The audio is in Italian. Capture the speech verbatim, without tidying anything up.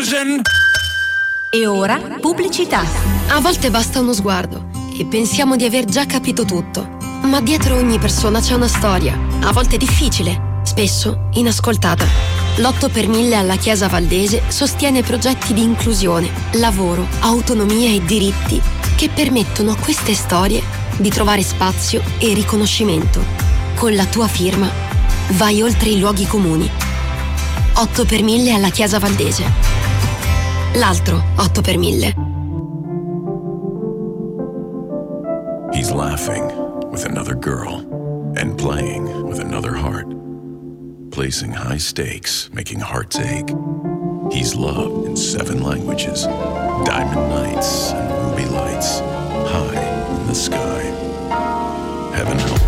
Illusion. E ora pubblicità. A volte basta uno sguardo e pensiamo di aver già capito tutto. Ma dietro ogni persona c'è una storia, a volte difficile, spesso inascoltata. L'otto per mille alla Chiesa Valdese sostiene progetti di inclusione, lavoro, autonomia e diritti che permettono a queste storie di trovare spazio e riconoscimento. Con la tua firma vai oltre i luoghi comuni. otto per mille alla Chiesa Valdese. L'altro otto per mille. He's laughing with another girl and playing with another heart. Placing high stakes, making hearts ache. He's loved in seven languages. Diamond nights and ruby lights. High in the sky. Heaven help